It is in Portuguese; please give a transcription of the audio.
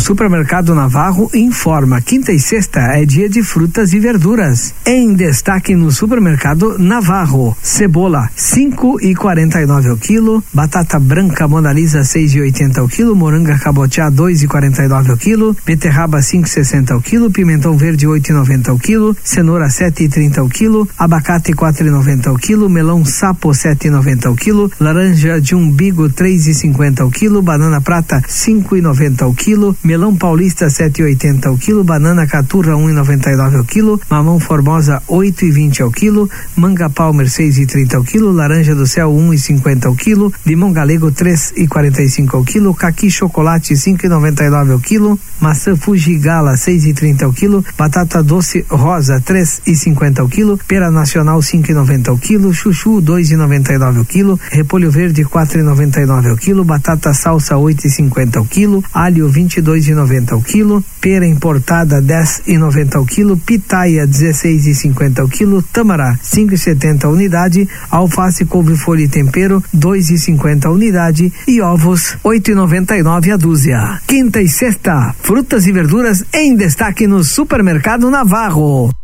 Supermercado Navarro informa: quinta e sexta é dia de frutas e verduras. Em destaque no Supermercado Navarro: cebola 5,49 o quilo, batata branca Mona Lisa 6,80 o quilo, moranga cabotiá 2,49 o quilo, beterraba 5,60 o quilo, pimentão verde 8,90 o quilo, cenoura 7,30 o quilo, abacate 4,90 o quilo, melão sapo 7,90 o quilo, laranja de umbigo 3,50 o quilo, banana prata 5,90 o quilo, melão paulista 7,80 o quilo, banana caturra 1,99 o quilo, mamão formosa 8,20 ao quilo, manga palmer 6,30 o quilo, laranja do céu 1,50 o quilo, limão galego 3,45 o quilo, caqui chocolate 5,99 o quilo, maçã Fujigala 6,30 o quilo, batata doce rosa 3,50 o quilo, pera nacional 5,90 o quilo, chuchu 2,99 o quilo, repolho verde 4,99 o quilo, batata salsa 8,50 o quilo, alho 22,90 o quilo, pera importada 10,90 o quilo, pitaia 16,50 o quilo, tâmara 5,70 a unidade, alface, couve-folha e tempero 2,50 a unidade e ovos 8,99 a dúzia. Quinta e sexta, frutas e verduras em destaque no Supermercado Navarro.